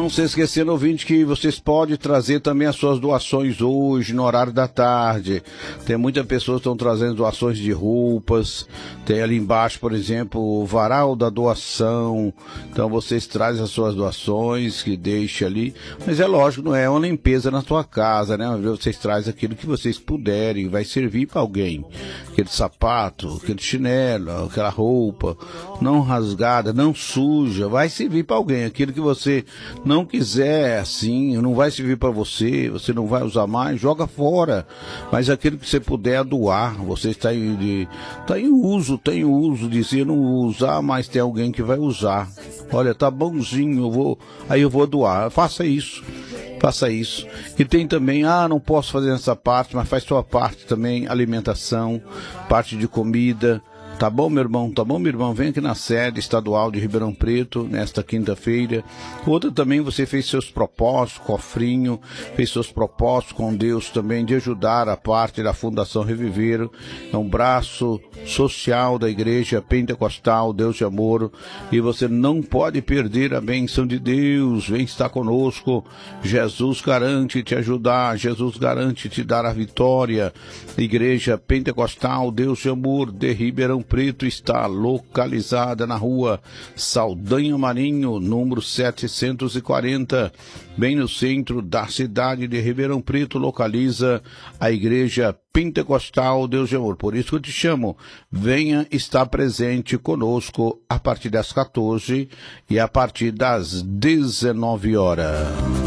Não se esquecendo, ouvinte, que vocês podem trazer também as suas doações hoje, no horário da tarde. Tem muitas pessoas que estão trazendo doações de roupas. Tem ali embaixo, por exemplo, o varal da doação. Então vocês trazem as suas doações, que deixe ali. Mas é lógico, não é uma limpeza na sua casa, né? Vocês trazem aquilo que vocês puderem, vai servir para alguém. Aquele sapato, aquele chinelo, aquela roupa, não rasgada, não suja, vai servir para alguém. Aquilo que você não quiser, assim, não vai servir para você, você não vai usar mais, joga fora. Mas aquilo que você puder doar, você está em uso, dizer não usar, mas tem alguém que vai usar. Olha, tá bonzinho, eu vou doar. Faça isso. E tem também, não posso fazer essa parte, mas faz sua parte também, alimentação, parte de comida. Tá bom, meu irmão? Tá bom, meu irmão? Vem aqui na sede estadual de Ribeirão Preto, nesta quinta-feira. Outra também, você fez seus propósitos, cofrinho, fez seus propósitos com Deus também de ajudar a parte da Fundação Reviver. É um braço social da Igreja Pentecostal, Deus de Amor. E você não pode perder a bênção de Deus. Vem estar conosco. Jesus garante te ajudar. Jesus garante te dar a vitória. Igreja Pentecostal, Deus de Amor, de Ribeirão Preto, está localizada na rua Saldanha Marinho, número 740, bem no centro da cidade de Ribeirão Preto, localiza a Igreja Pentecostal Deus de Amor. Por isso que eu te chamo, venha estar presente conosco a partir das 14 e a partir das 19 horas.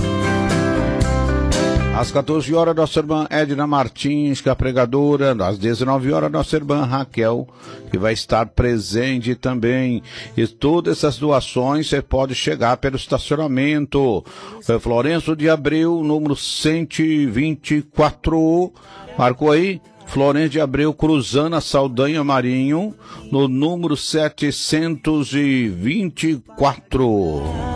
Às 14 horas, nossa irmã Edna Martins, que é a pregadora. Às 19 horas, nossa irmã Raquel, que vai estar presente também. E todas essas doações você pode chegar pelo estacionamento. Florencio de Abreu, número 124. Marcou aí? Florencio de Abreu, cruzando a Saldanha Marinho, no número 724.